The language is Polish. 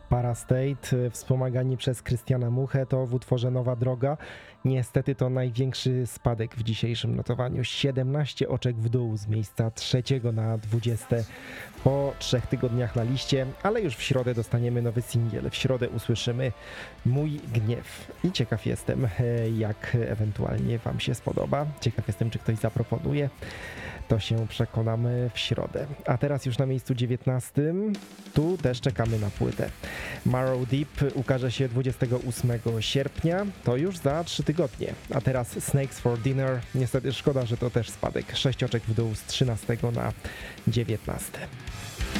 Parastate, wspomagani przez Krystiana Muchę, to w utworze Nowa Droga. Niestety to największy spadek w dzisiejszym notowaniu. 17 oczek w dół z miejsca 3 na 20 po 3 tygodniach na liście, ale już w środę dostaniemy nowy singiel. W środę usłyszymy Mój Gniew i ciekaw jestem, jak ewentualnie wam się spodoba. Ciekaw jestem, czy ktoś zaproponuje. To się przekonamy w środę. A teraz już na miejscu 19. Tu też czekamy na płytę. Marrow Deep ukaże się 28 sierpnia. To już za 3 tygodnie. A teraz Snakes for Dinner. Niestety szkoda, że to też spadek. 6 oczek w dół z 13 na 19.